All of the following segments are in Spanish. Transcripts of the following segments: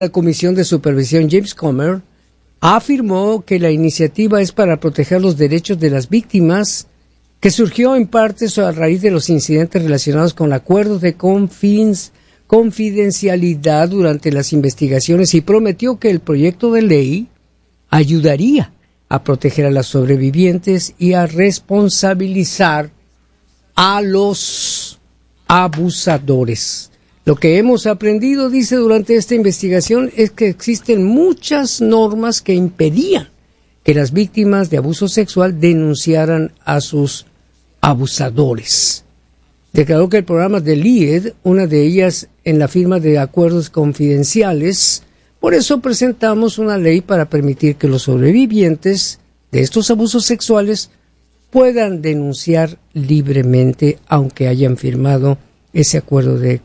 La Comisión de Supervisión James Comer afirmó que la iniciativa es para proteger los derechos de las víctimas, que surgió en parte a raíz de los incidentes relacionados con acuerdos de confidencialidad durante las investigaciones, y prometió que el proyecto de ley ayudaría a proteger a las sobrevivientes y a responsabilizar a los abusadores. Lo que hemos aprendido, dice, durante esta investigación es que existen muchas normas que impedían que las víctimas de abuso sexual denunciaran a sus abusadores. Declaró que el programa de LEAD, una de ellas en la firma de acuerdos confidenciales, por eso presentamos una ley para permitir que los sobrevivientes de estos abusos sexuales puedan denunciar libremente, aunque hayan firmado ese acuerdo de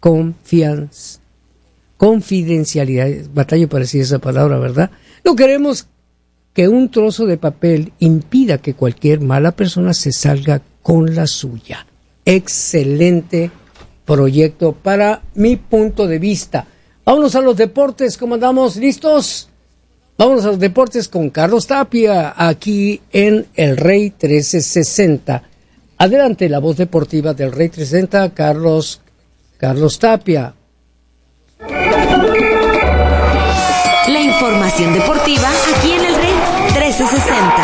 confidencialidad. Batallo para decir esa palabra, ¿verdad? No queremos que un trozo de papel impida que cualquier mala persona se salga con la suya. Excelente proyecto para mi punto de vista. Vámonos a los deportes. ¿Cómo andamos? ¿Listos? Vámonos a los deportes con Carlos Tapia, aquí en El Rey 1360. Adelante, la voz deportiva del Rey 1360, Carlos Tapia. La información deportiva aquí en El Rey 1360.